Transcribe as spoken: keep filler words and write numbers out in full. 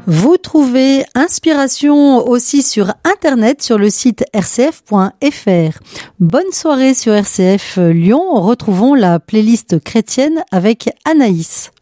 Vous trouvez inspiration aussi sur Internet, sur le site r c f point f r. Bonne soirée sur R C F Lyon. Retrouvons la playlist chrétienne avec Anaïs.